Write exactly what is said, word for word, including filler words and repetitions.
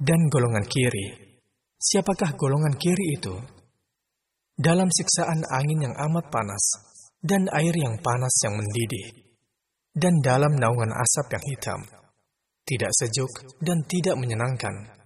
Dan golongan kiri, siapakah golongan kiri itu? Dalam siksaan angin yang amat panas, dan air yang panas yang mendidih, dan dalam naungan asap yang hitam, tidak sejuk dan tidak menyenangkan.